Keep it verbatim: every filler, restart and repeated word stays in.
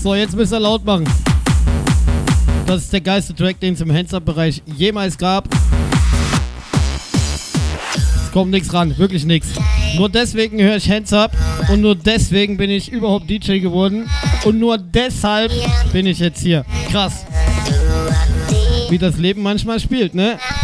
So, jetzt müsst ihr laut machen. Das ist der geilste Track, den es im Hands-Up-Bereich jemals gab. Es kommt nichts ran, wirklich nichts. Nur deswegen höre ich Hands-Up und nur deswegen bin ich überhaupt D J geworden und nur deshalb bin ich jetzt hier. Krass. Wie das Leben manchmal spielt, ne?